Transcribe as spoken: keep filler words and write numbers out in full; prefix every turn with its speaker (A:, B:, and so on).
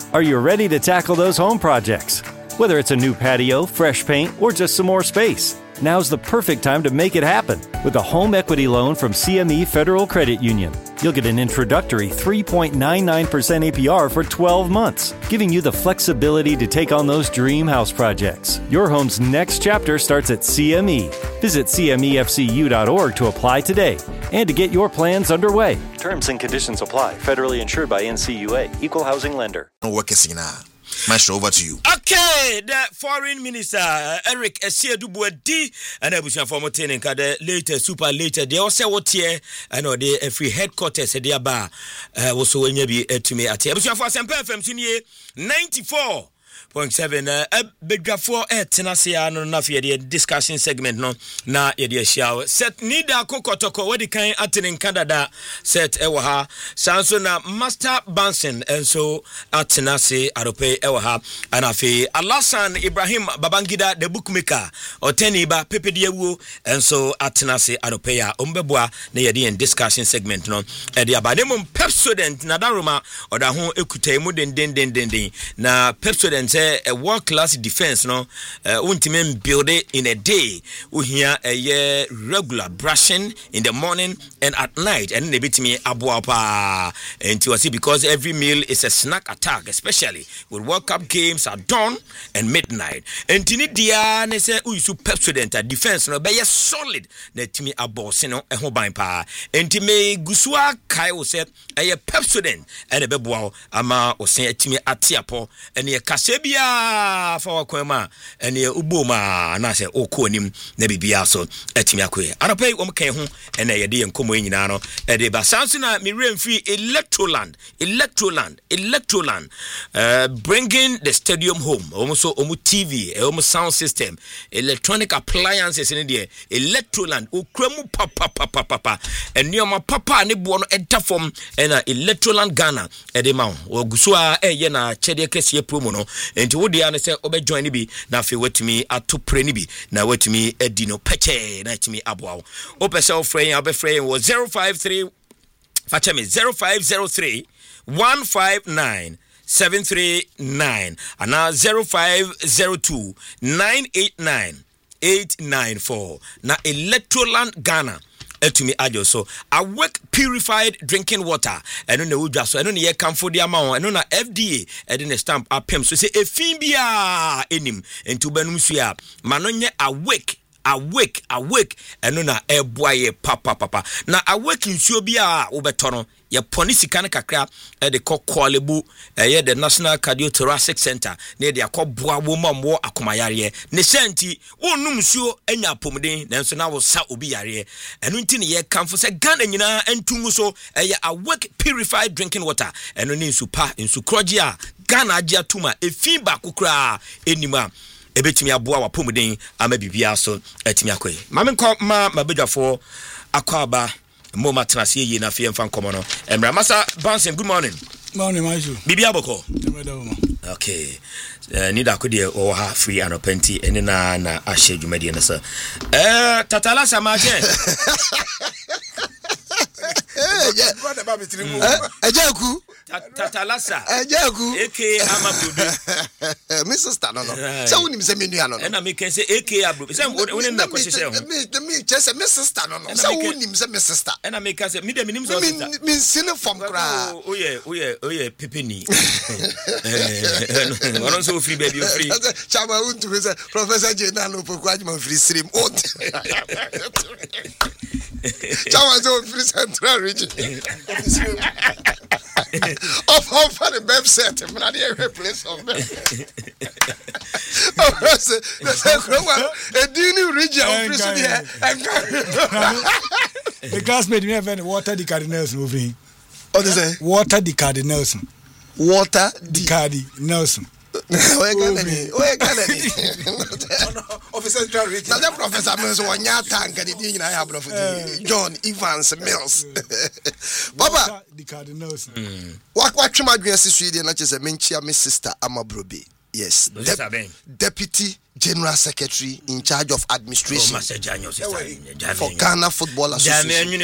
A: Are you ready to tackle those home projects? Whether it's a new patio, fresh paint, or just some more space, now's the perfect time to make it happen with a home equity loan from C M E Federal Credit Union. You'll get an introductory three point nine nine percent A P R for twelve months, giving you the flexibility to take on those dream house projects. Your home's next chapter starts at C M E. Visit C M E F C U dot org to apply today and to get your plans underway. Terms and conditions apply. Federally insured by N C U A. Equal housing lender.
B: Maestro, over to you.
C: Okay, the foreign minister uh, Eric Esiedubuedi and Abusian for Motenin the later super later they also what here I know the free headquarters at the bar uh, was so maybe to me at Abusian for Semper F M ninety-four point seven uh, bedgrafo eh tenasia no na fe the discussion segment no na ye the show set nida kokotoko we the kan atene Canada set e wo ha sanso na Master Bansen enso atenase arope e wo ha anafe Alasan Ibrahim Babangida the bookmaker oteniba pepediawo enso atenase arope ya ombeboa na ye the discussion segment no e the abademum Pepsodent na daroma oda ho ekutai mu den den den den na Pepsodent a world class defense no uh, ultimate build it in a day we hear a year regular brushing in the morning and at night and they beat me abuapa and to see because every meal is a snack attack especially with World Cup games at dawn and midnight and tini dia ne say we su Pepsodent defense no be solid na timi abose no e ho ban pa enti me gusua kai wo say e Pepsodent and e beboa ama o say timi atiapo and e kase bia for kwema ene uboma na se okonim na bibia so etimi akoe anope wo mkan ho ene ye de enkomo nyina no e de ba sanso na mi remfree Electroland Electroland Electroland uh, bringing the stadium home almost omu T V omu sound system electronic appliances in there Electroland okramu papa papa papa enioma papa ne bo no enta form ena Electroland Ghana e de ma wo guso a eye na chede kese promo no enti wo dia ne se obe join ni bi na fe watumi atopre ni bi na watumi adino peche na timi aboa wo pese wo frɛ obe frɛ wo zero five three facha me zero five zero three one five nine seven three nine and zero five zero two nine eight nine eight nine four na Electroland Ghana etumi ajo so awake purified drinking water eno na wudwa so eno na ye kamfo dia ma won eno na F D A ede ne stamp apem so say efin bia enim enti banum su ya manonye awake awake awake eno na eboaye papa papa na awake nsuo bia wo betono ye ponisi kan kakra e de kokolebu e the National Cardiothoracic Center na de akoboa wo mamwo akomayare ne senti wonum nsuo anya pomden nanso na wo sa obi yare eno nti ne ye kamfo se Ghana nyina entungu so e awake purified drinking water eno ne nsu pa nsu kroji a Ghana agia tuma efin ba kokra enima ebetimi aboa wa pomden ama bibia so etimi akoye mame nko ma mabedwafo akwaba Moma Trasi ye na fie mfa nkomo no. Emra Master Bansen, good morning.
D: Morning, my show.
C: Bibi aboko. Okay. Uh, need akodi o ha free and plenty ene na na ahye dwumadi na sir. Eh tatala samaje.
D: Eh yeah. Brother ba mitirimu. Eh ejaku.
C: Tatalasa.
D: Ejaku.
C: Aka amabudu.
D: My sister no no. Say unim say menu ano no.
C: Na me can say aka abru. Say woni na kwese ho.
D: Me me say my sister no no. Say unim say my sister.
C: Na me can say me dem nim so sister.
D: Me sine from kra.
C: Oh yeah, oh yeah, oh yeah, pepeni. Eh, I don't so free baby, free.
D: Chama untu me say Professor Jenalo pokwaji man free stream. Chama so free central region. Of how for the website, I'm not here place of them. Oh, the Dini region of
E: the classmate me have water the Cardinals moving.
D: What is it?
E: Water the Cardinals.
D: Water
E: the Cardinals.
D: Where can I? Where can I? Officer Central Region. Now, Professor Mills, one year tank and the I have John Evans Mills. Papa,
E: the Cardinals.
D: What what you might be a Sweden, not just a menchia, Miss Sister Amabrobe. Yes, De- Deputy General Secretary in charge of administration
C: oh,
D: for Ghana Football Association.